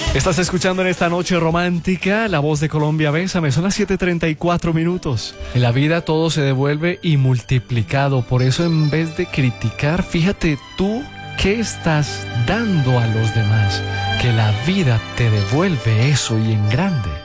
Estás escuchando en esta noche romántica La Voz de Colombia, Bésame. Son las 7:34 minutos. En la vida todo se devuelve y multiplicado. Por eso, en vez de criticar, fíjate tú qué estás dando a los demás. Que la vida te devuelve eso y en grande.